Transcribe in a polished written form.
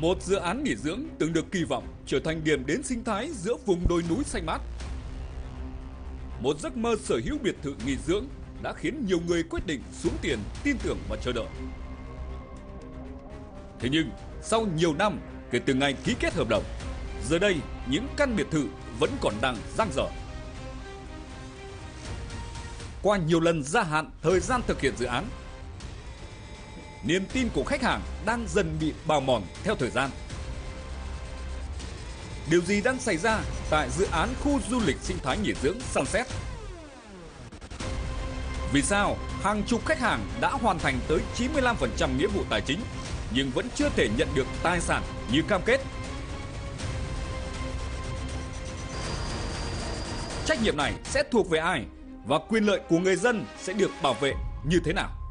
Một dự án nghỉ dưỡng từng được kỳ vọng trở thành điểm đến sinh thái giữa vùng đồi núi xanh mát. Một giấc mơ sở hữu biệt thự nghỉ dưỡng đã khiến nhiều người quyết định xuống tiền tin tưởng và chờ đợi. Thế nhưng, sau nhiều năm kể từ ngày ký kết hợp đồng, giờ đây những căn biệt thự vẫn còn đang dang dở. Qua nhiều lần gia hạn thời gian thực hiện dự án, niềm tin của khách hàng đang dần bị bào mòn theo thời gian. Điều gì đang xảy ra tại dự án khu du lịch sinh thái nghỉ dưỡng Sunset? Vì sao hàng chục khách hàng đã hoàn thành tới 95% nghĩa vụ tài chính nhưng vẫn chưa thể nhận được tài sản như cam kết? Trách nhiệm này sẽ thuộc về ai và quyền lợi của người dân sẽ được bảo vệ như thế nào?